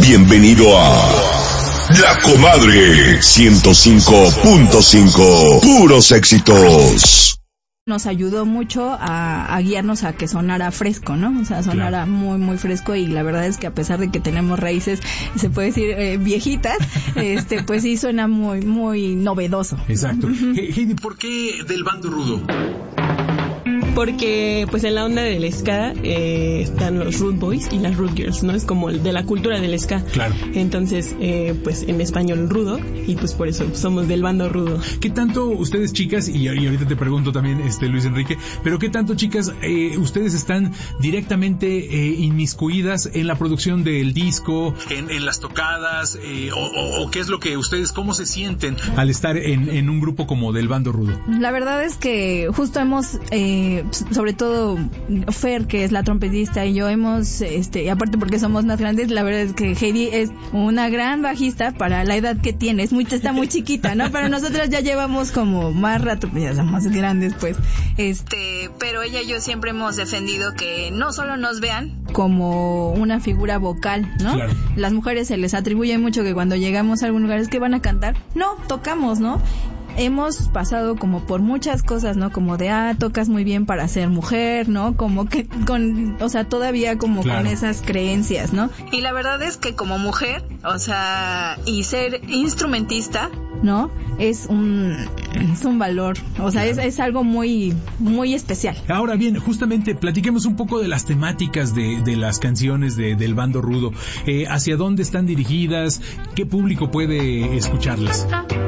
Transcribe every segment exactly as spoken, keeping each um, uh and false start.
Bienvenido a La Comadre ciento cinco punto cinco. Puros éxitos. Nos ayudó mucho a, a guiarnos a que sonara fresco, ¿no? O sea, sonara claro. muy, muy fresco, y la verdad es que a pesar de que tenemos raíces, se puede decir, eh, viejitas, este, pues sí suena muy, muy novedoso. Exacto. Heidi, ¿por qué del bando rudo? Porque pues en la onda del ska eh, están los Rude Boys y las Rude Girls, ¿no? Es como el de la cultura del ska. Claro. Entonces, eh, pues en español rudo, y pues por eso somos del bando rudo. ¿Qué tanto ustedes, chicas, y, y ahorita te pregunto también, este Luis Enrique, pero qué tanto, chicas, eh, ustedes están directamente eh, inmiscuidas en la producción del disco, en, en las tocadas, eh, o, o, o qué es lo que ustedes, cómo se sienten al estar en, en un grupo como del bando rudo? La verdad es que justo hemos... Eh, sobre todo Fer, que es la trompetista, y yo hemos, este, y aparte porque somos más grandes, la verdad es que Heidi es una gran bajista para la edad que tiene, es muy, está muy chiquita, ¿no? Pero nosotras ya llevamos como más rato, ya somos más grandes, pues, este, pero ella y yo siempre hemos defendido que no solo nos vean como una figura vocal, ¿no? Claro. Las mujeres se les atribuye mucho que cuando llegamos a algún lugar es que van a cantar, no, tocamos, ¿no? Hemos pasado como por muchas cosas, ¿no? Como de, ah, tocas muy bien para ser mujer, ¿no? Como que con, o sea, todavía como claro. con esas creencias, ¿no? Y la verdad es que como mujer, o sea, y ser instrumentista, ¿no? Es un, es un valor, o sea, es, es algo muy, muy especial. Ahora bien, justamente platiquemos un poco de las temáticas de, de las canciones de, del bando rudo. Eh, ¿Hacia dónde están dirigidas? ¿Qué público puede escucharlas?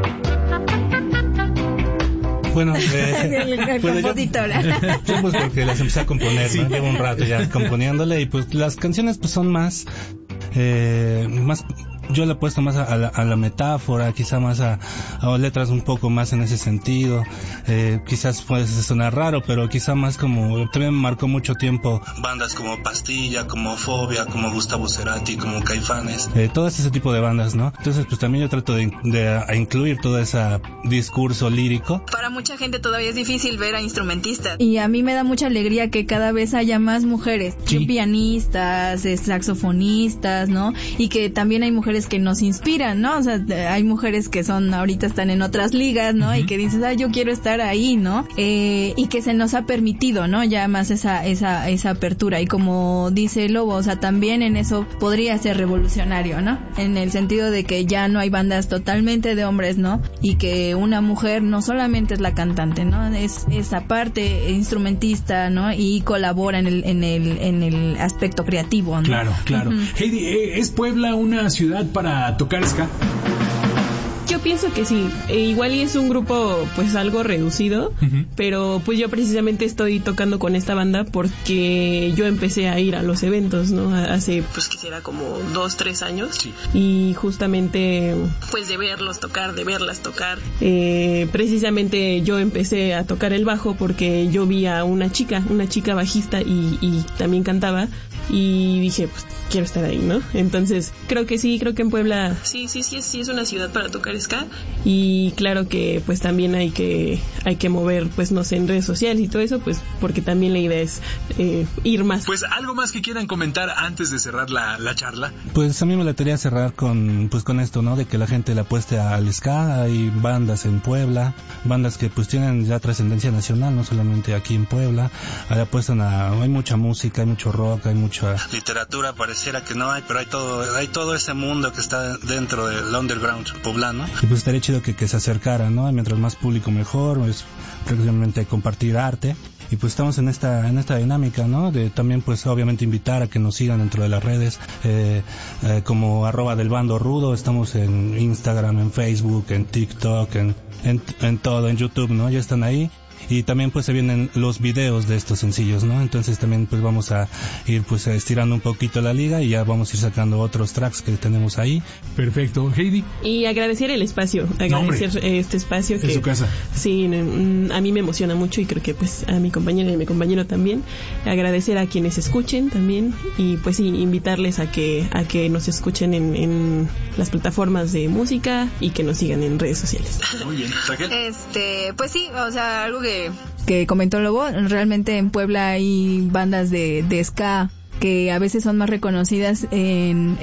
Bueno, eh, el bueno yo, yo pues porque las empecé a componer, sí. ¿no? Llevo un rato ya componiéndole, y pues las canciones pues son más, eh, más, yo le he puesto más a, a, la, a la metáfora, quizá más a, a letras un poco más en ese sentido, eh, quizás puede sonar raro, pero quizá más como, también me marcó mucho tiempo bandas como Pastilla, como Fobia, como Gustavo Cerati, como Caifanes, eh, todo ese tipo de bandas, ¿no? Entonces pues también yo trato de, de a incluir todo ese discurso lírico. Para mucha gente todavía es difícil ver a instrumentistas, y a mí me da mucha alegría que cada vez haya más mujeres, sí. pianistas, saxofonistas, ¿no? Y que también hay mujeres que nos inspiran, ¿no? O sea, hay mujeres que son, ahorita están en otras ligas, ¿no? Uh-huh. Y que dices, ah, yo quiero estar ahí, ¿no? Eh, y que se nos ha permitido, ¿no? Ya más esa, esa, esa apertura, y como dice Lobo, o sea, también en eso podría ser revolucionario, ¿no? En el sentido de que ya no hay bandas totalmente de hombres, ¿no? Y que una mujer no solamente es la cantante, ¿no? Es esa parte instrumentista, ¿no? Y colabora en el, en el, en el aspecto creativo, ¿no? Claro, claro. Uh-huh. Heidi, ¿es Puebla una ciudad para tocar ska? Yo pienso que sí, e igual y es un grupo pues algo reducido, uh-huh. pero pues yo precisamente estoy tocando con esta banda porque yo empecé a ir a los eventos, ¿no? Hace pues quisiera como dos, tres años, sí. Y justamente pues de verlos tocar, de verlas tocar, eh, precisamente yo empecé a tocar el bajo porque yo vi a una chica, una chica bajista y, y también cantaba, y dije pues quiero estar ahí, ¿no? Entonces creo que sí, creo que en Puebla sí, sí, sí, sí es una ciudad para tocar ska, y claro que pues también hay que hay que mover, pues no sé, en redes sociales y todo eso, pues porque también la idea es eh, ir más. Pues algo más que quieran comentar antes de cerrar la, la charla. Pues a mí me gustaría cerrar con pues con esto, ¿no? De que la gente le apueste al ska. Hay bandas en Puebla, bandas que pues tienen ya trascendencia nacional, no solamente aquí en Puebla. Ahí apuestan a, hay mucha música, hay mucho rock, hay mucha literatura, pareciera que no hay, pero hay todo, hay todo ese mundo que está dentro del underground poblano. Y pues estaría chido que, que se acercara, ¿no? Mientras más público mejor, es prácticamente compartir arte. Y pues estamos en esta en esta dinámica, ¿no? De también pues obviamente invitar a que nos sigan dentro de las redes, eh, eh, como arroba del bando rudo. Estamos en Instagram, en Facebook, en TikTok, en, en, en todo, en YouTube, ¿no? Ya están ahí. Y también pues se vienen los videos de estos sencillos, ¿no? Entonces también pues vamos a ir pues estirando un poquito la liga, y ya vamos a ir sacando otros tracks que tenemos ahí. Perfecto. Heidi. Y agradecer el espacio, agradecer no, este espacio que en su casa. Sí, a mí me emociona mucho, y creo que pues a mi compañera y a mi compañero también. Agradecer a quienes escuchen también, y pues sí, invitarles a que a que nos escuchen en, en las plataformas de música y que nos sigan en redes sociales. Muy bien. Raquel. Este, pues sí, o sea, algo que que comentó Lobo, realmente en Puebla hay bandas de, de ska que a veces son más reconocidas en